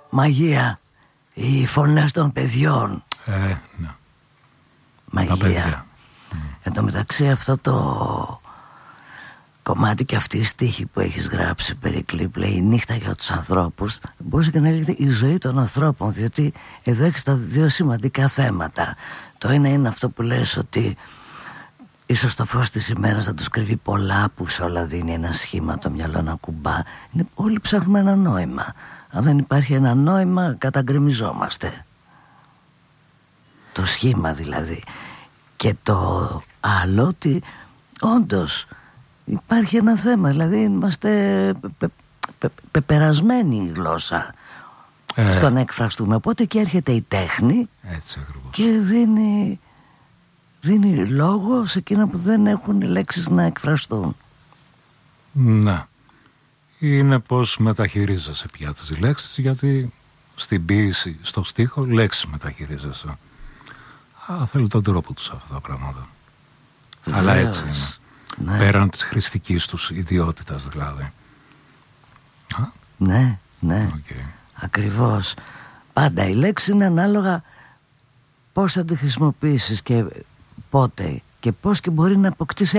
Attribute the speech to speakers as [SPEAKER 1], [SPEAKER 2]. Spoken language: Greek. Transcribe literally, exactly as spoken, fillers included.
[SPEAKER 1] μαγεία. Οι φωνές των παιδιών.
[SPEAKER 2] Ε, ναι.
[SPEAKER 1] Μαγεία.
[SPEAKER 2] Τα παιδιά.
[SPEAKER 1] Εν τω μεταξύ αυτό το κομμάτι και αυτή η στίχη που έχεις γράψει, Περικλή, που λέει η νύχτα για τους ανθρώπους, μπορούσε και να λέγεται η ζωή των ανθρώπων, διότι εδώ έχεις τα δύο σημαντικά θέματα. Το ένα είναι αυτό που λες ότι ίσως το φως της ημέρας θα τους κρύβει πολλά, που σε όλα δίνει ένα σχήμα, το μυαλό να κουμπά. Είναι, όλοι ψάχνουμε ένα νόημα. Αν δεν υπάρχει ένα νόημα, καταγκρεμιζόμαστε. Το σχήμα δηλαδή. Και το άλλο, ότι όντως υπάρχει ένα θέμα, δηλαδή είμαστε πε, πε, πεπερασμένοι η γλώσσα ε, στο να εκφραστούμε. Οπότε και έρχεται η τέχνη,
[SPEAKER 2] έτσι ακριβώς,
[SPEAKER 1] και δίνει, δίνει λόγο σε εκείνα που δεν έχουν λέξεις να εκφραστούν.
[SPEAKER 2] Ναι. Είναι πως μεταχειρίζεσαι πια τις λέξεις, γιατί στην ποίηση, στο στίχο, λέξεις μεταχειρίζεσαι. Α, θέλω τον τρόπο τους αυτά τα πράγματα. Βεβαίως. Αλλά έτσι είναι. Ναι. Πέραν της χρηστικής τους ιδιότητας δηλαδή. Α?
[SPEAKER 1] Ναι, ναι.
[SPEAKER 2] Okay.
[SPEAKER 1] Ακριβώς. Πάντα η λέξη είναι ανάλογα πώς θα τη χρησιμοποιήσεις και πότε και πώς, και μπορεί να αποκτήσει